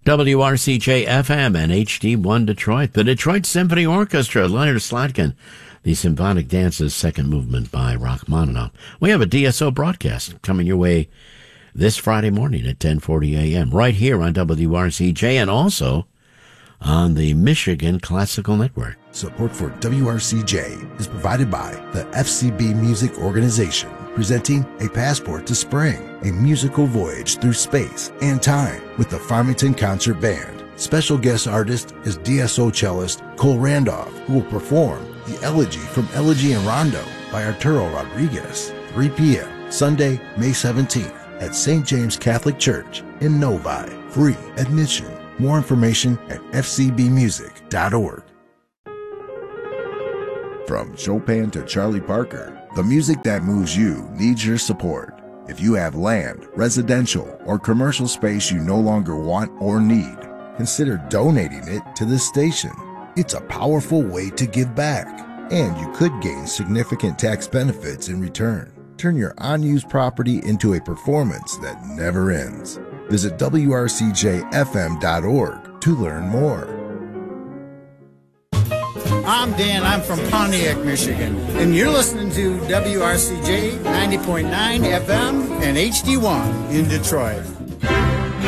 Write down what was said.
WRCJ FM and HD1 Detroit. The Detroit Symphony Orchestra, Leonard Slatkin. The Symphonic Dance's second movement by Rachmaninoff. We have a DSO broadcast coming your way this Friday morning at 10:40 a.m. right here on WRCJ and also on the Michigan Classical Network. Support for WRCJ is provided by the FCB Music Organization, presenting A Passport to Spring, a musical voyage through space and time with the Farmington Concert Band. Special guest artist is DSO cellist Cole Randolph, who will perform the Elegy from Elegy and Rondo by Arturo Rodriguez, 3 p.m. Sunday, May 17th at St. James Catholic Church in Novi. Free admission. More information at fcbmusic.org. From Chopin to Charlie Parker, the music that moves you needs your support. If you have land, residential, or commercial space you no longer want or need, consider donating it to this station. It's a powerful way to give back, and you could gain significant tax benefits in return. Turn your unused property into a performance that never ends. Visit WRCJFM.org to learn more. I'm Dan. I'm from Pontiac, Michigan. And you're listening to WRCJ 90.9 FM and HD1 in Detroit.